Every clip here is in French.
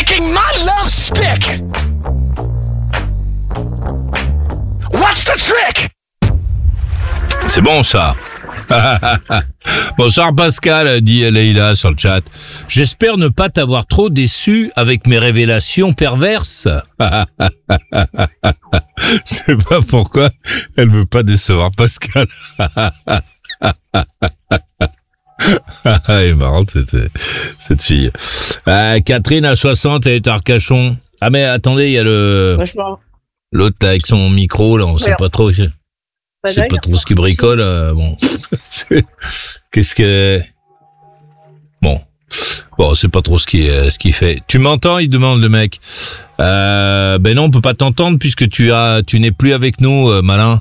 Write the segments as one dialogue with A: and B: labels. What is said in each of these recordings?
A: making my love stick. What's the trick?
B: C'est bon ça. Bonsoir Pascal, dit Leïla sur le chat. J'espère ne pas t'avoir trop déçu avec mes révélations perverses. Je sais pas pourquoi elle veut pas décevoir Pascal. Elle est marrante cette fille. Catherine à 60, elle est à Arcachon. Ah mais attendez, il y a l'autre là, avec son micro là, on sait pas trop. C'est pas trop ce qu'il bricole. Bon, qu'est-ce que bon, c'est pas trop ce qu'il fait. Tu m'entends? Il demande le mec. Ben non, on peut pas t'entendre puisque tu n'es plus avec nous, malin.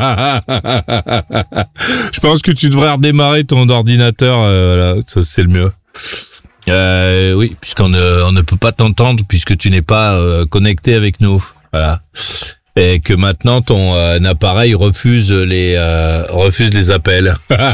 B: Je pense que tu devrais redémarrer ton ordinateur. Voilà, ça c'est le mieux. Oui, puisqu'on ne peut pas t'entendre puisque tu n'es pas connecté avec nous. Voilà. Et que maintenant ton appareil refuse les appels.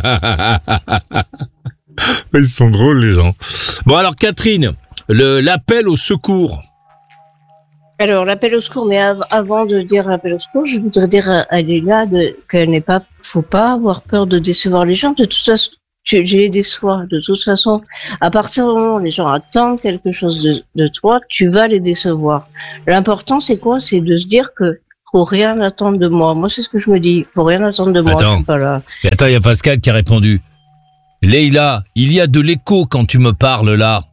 B: Ils sont drôles les gens. Bon alors Catherine, l'appel au secours.
C: Alors l'appel au secours, mais avant de dire l'appel au secours, je voudrais dire à Léla faut pas avoir peur de décevoir les gens. De toute façon, je les déçois. De toute façon, à partir du moment où les gens attendent quelque chose de toi, tu vas les décevoir. L'important c'est quoi? C'est de se dire que faut rien attendre de moi. Moi, c'est ce que je me dis. Faut rien attendre de moi. Je suis pas là.
B: Et attends, il y a Pascal qui a répondu. Leïla, il y a de l'écho quand tu me parles là.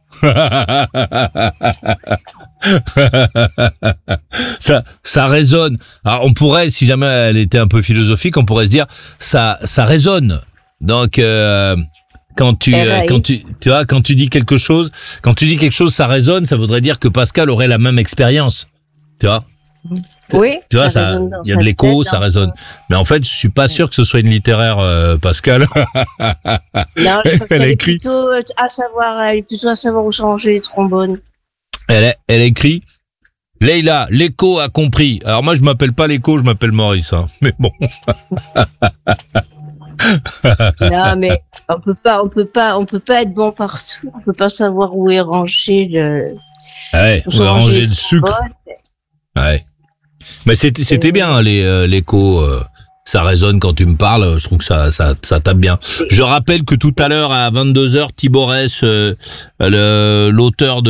B: Ça résonne. Alors, on pourrait, si jamais elle était un peu philosophique, on pourrait se dire, ça résonne. Donc, quand tu dis quelque chose, ça résonne, ça voudrait dire que Pascal aurait la même expérience. Tu vois?
C: Oui,
B: tu vois, il y a de l'écho, ça résonne. Mais en fait, je suis pas sûr que ce soit une littéraire, Pascal.
C: Non, je crois qu'elle est plutôt à savoir où changer les trombones.
B: Elle écrit, Leïla, l'écho a compris. Alors moi, je m'appelle pas l'écho, je m'appelle Maurice, hein. Mais bon.
C: Non, mais on peut pas être bon partout. On peut pas savoir où est rangé
B: où est rangé le sucre. Ouais. Mais c'était bien l'écho, ça résonne quand tu me parles, je trouve que ça tape bien. Je rappelle que tout à l'heure à 22h, Thibaut Ress, l'auteur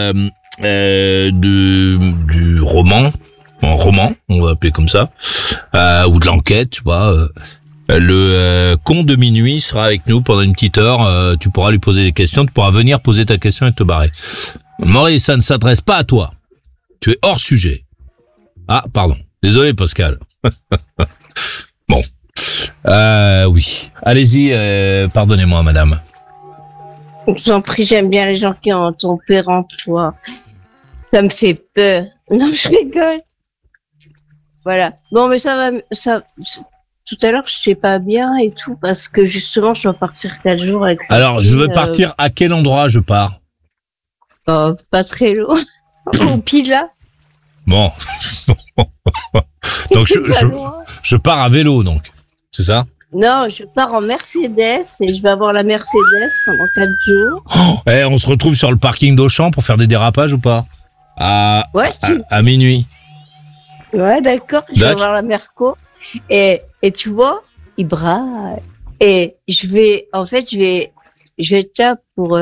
B: du roman, on va appeler comme ça, ou de l'enquête, tu vois, le Conte de minuit sera avec nous pendant une petite heure, tu pourras lui poser des questions, tu pourras venir poser ta question et te barrer. Maurice, ça ne s'adresse pas à toi. Tu es hors sujet. Ah, pardon. Désolé, Pascal. Bon. Oui. Allez-y, pardonnez-moi, madame.
C: Je vous en prie, j'aime bien les gens qui ont ton péremptoire. Ça me fait peur. Non, je rigole. Voilà. Bon, mais ça. Tout à l'heure, je sais pas bien et tout, parce que justement, je dois partir 4 jours avec.
B: Alors, je veux partir à quel endroit je pars?
C: Oh, pas très loin. Au Pila.
B: Bon. Donc, je pars à vélo, donc. C'est ça?
C: Non, je pars en Mercedes et je vais avoir la Mercedes pendant 4 jours.
B: On se retrouve sur le parking d'Auchan pour faire des dérapages ou pas? À minuit.
C: Ouais, d'accord. Je vais avoir la Merco. Et tu vois, il braille. Et je vais être là pour...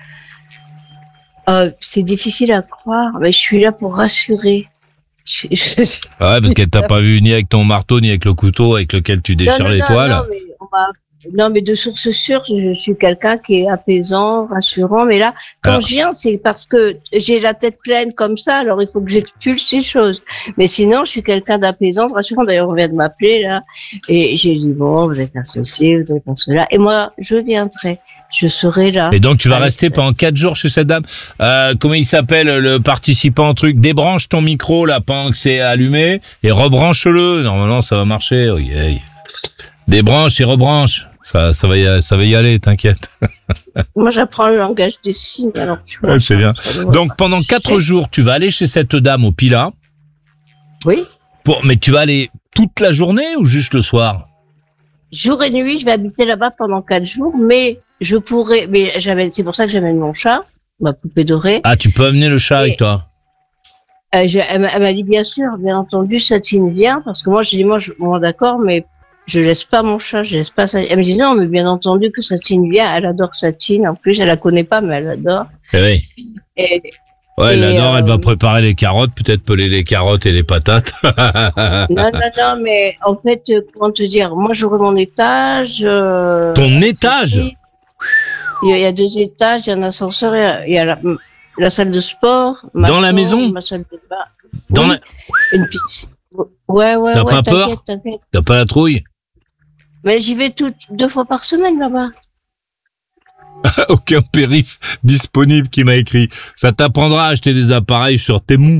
C: c'est difficile à croire, mais je suis là pour rassurer.
B: Ouais, parce qu'elle t'a pas vu ni avec ton marteau, ni avec le couteau avec lequel tu déchires les toiles.
C: Non, mais de source sûre, je suis quelqu'un qui est apaisant, rassurant. Mais là, quand je viens, c'est parce que j'ai la tête pleine comme ça, alors il faut que j'expulse ces choses. Mais sinon, je suis quelqu'un d'apaisant, de rassurant. D'ailleurs, on vient de m'appeler, là. Et j'ai dit, bon, vous êtes associé, vous êtes pas cela. Et moi, je viendrai. Je serai là.
B: Et donc, tu vas rester pendant 4 jours chez cette dame. Comment il s'appelle, le participant truc? Débranche ton micro, là, pendant que c'est allumé, et rebranche-le. Normalement, ça va marcher. Oh, yeah. Débranche et rebranche. Ça va y aller, t'inquiète.
C: Moi, j'apprends le langage des signes, alors tu vois.
B: Ouais, c'est bien. Donc, pendant 4 jours, tu vas aller chez cette dame au Pila.
C: Oui.
B: Mais tu vas aller toute la journée ou juste le soir?
C: Jour et nuit, je vais habiter là-bas pendant 4 jours, mais c'est pour ça que j'amène mon chat. ma poupée dorée.
B: Ah, tu peux amener le chat avec toi?
C: Elle m'a dit bien sûr, bien entendu, Satine vient, parce que moi j'ai dit bon d'accord, mais je laisse pas mon chat, je laisse pas Satine. Elle me dit non, mais bien entendu que Satine vient, elle adore Satine, en plus elle la connaît pas, mais elle l'adore.
B: Oui. Ouais, elle adore, elle va préparer les carottes, peut-être peler les carottes et les patates.
C: Non, mais en fait, comment te dire, moi j'aurai mon étage.
B: Ton étage?
C: Il y a 2 étages, il y a un ascenseur, il y a la salle de sport.
B: Dans la maison?
C: Ma salle de bain.
B: Dans
C: une piscine. Ouais.
B: T'as pas peur?
C: T'inquiète.
B: T'as pas la trouille?
C: Mais j'y vais 2 fois par semaine là-bas.
B: Aucun périph disponible qui m'a écrit. Ça t'apprendra à acheter des appareils sur Temu.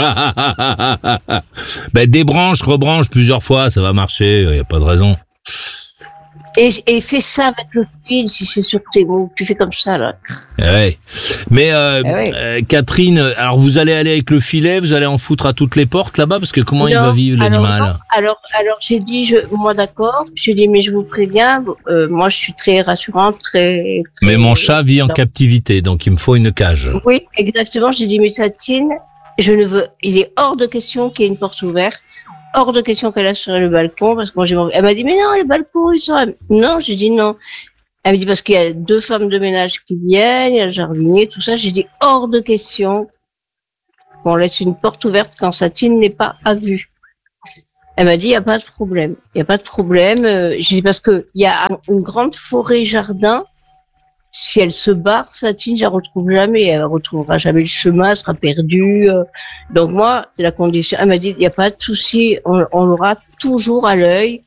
B: Ben, débranche, rebranche plusieurs fois, ça va marcher, y a pas de raison.
C: Et fais ça avec le fil, si c'est sur tes mots. Tu fais comme ça, là.
B: Ouais. Mais Catherine, alors vous allez aller avec le filet, vous allez en foutre à toutes les portes là-bas, parce que comment il va vivre l'animal?
C: Alors j'ai dit, moi d'accord, j'ai dit, mais je vous préviens, moi je suis très rassurante, très...
B: Mais mon chat vit en captivité, donc il me faut une cage.
C: Oui, exactement, j'ai dit, mais Satine, il est hors de question qu'il y ait une porte ouverte. Hors de question qu'elle a sur le balcon, parce que moi elle m'a dit, mais non, les balcons, ils sont... Non, j'ai dit non. Elle me dit, parce qu'il y a 2 femmes de ménage qui viennent, il y a le jardinier, tout ça. J'ai dit, hors de question qu'on laisse une porte ouverte quand Satine n'est pas à vue. Elle m'a dit, il n'y a pas de problème. Il n'y a pas de problème. J'ai dit, parce que il y a une grande forêt jardin. Si elle se barre, Satine, je la retrouve jamais. Elle ne retrouvera jamais le chemin, elle sera perdue. Donc moi, c'est la condition. Elle m'a dit, il n'y a pas de souci, on l'aura toujours à l'œil.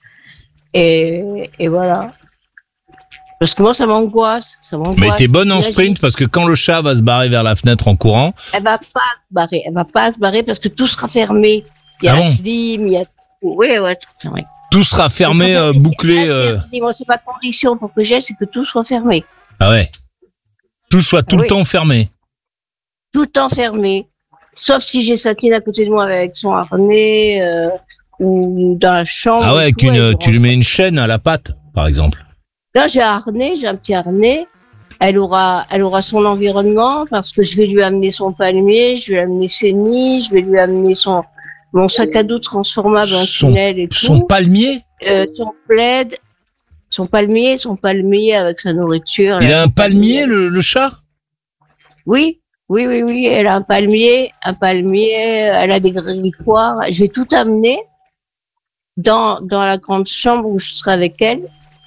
C: Et voilà. Parce que moi, ça m'angoisse.
B: Mais t'es bonne en sprint, parce que quand le chat va se barrer vers la fenêtre en courant...
C: Elle va pas se barrer parce que tout sera fermé. Il y a la clim, il y a... Oui, tout fermé.
B: Tout sera fermé, bouclé...
C: Moi, c'est ma condition pour que j'aille, c'est que tout soit fermé.
B: Ah ouais. Tout soit tout le temps fermé.
C: Tout le temps fermé. Sauf si j'ai Satine à côté de moi avec son harnais ou dans la chambre.
B: Ah ouais, tu lui mets une chaîne à la patte, par exemple.
C: Là, j'ai un petit harnais. Elle aura son environnement parce que je vais lui amener son palmier, je vais lui amener ses nids, je vais lui amener mon sac à dos transformable en tunnel et tout.
B: Son palmier?
C: Son plaid. Son palmier avec sa nourriture.
B: Il a un palmier, le chat?
C: Oui. Elle a un palmier, elle a des griffoirs. Je vais tout amener dans la grande chambre où je serai avec elle.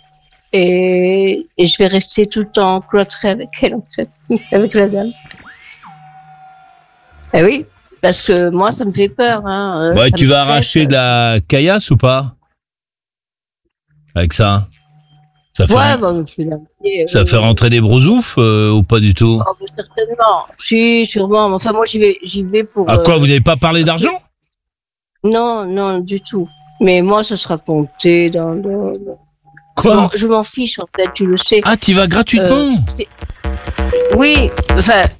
C: Et je vais rester tout le temps cloîtrée avec elle, en fait, avec la dame. Eh oui, parce que moi, ça me fait peur. Hein.
B: Ouais, tu vas arracher de la caillasse ou pas? Avec ça? Ça fait rentrer des brosoufs ou pas du tout?
C: Oh, certainement. Si, sûrement. Enfin, moi, j'y vais pour...
B: Ah quoi, vous n'avez pas parlé d'argent?
C: Non, du tout. Mais moi, ce sera compté dans...
B: Quoi?
C: Je m'en fiche, en fait, tu le sais.
B: Ah, tu vas gratuitement?
C: Oui, enfin,